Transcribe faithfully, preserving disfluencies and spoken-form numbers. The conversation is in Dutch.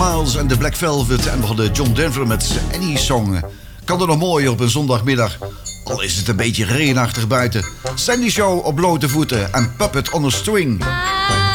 Miles en de Black Velvet. En we hadden John Denver met Any Song. Kan er nog mooier op een zondagmiddag. Al is het een beetje regenachtig buiten. Sandy Show op blote voeten en Puppet on a String.